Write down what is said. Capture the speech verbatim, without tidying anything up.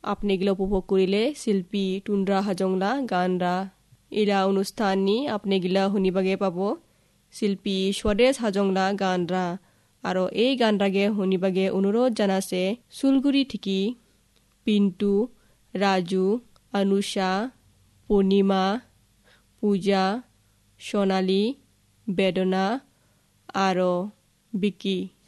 আপনি গিলা উপভোগ করিলে শিল্পী টুন্ড্রা হাজংলা গানরা ইলা অনুষ্ঠান নি আপনি গিলা শুনিবাগে পাব শিল্পী স্বদেশ হাজংলা গানরা আৰু এই গানৰাগে শুনিবাগে অনুৰোধ জানাছে চুলগুৰি ঠিকি পিন্টু ৰাজু অনুষা পূৰ্ণিমা পূজা সোণালী বেদনা আৰু বিকি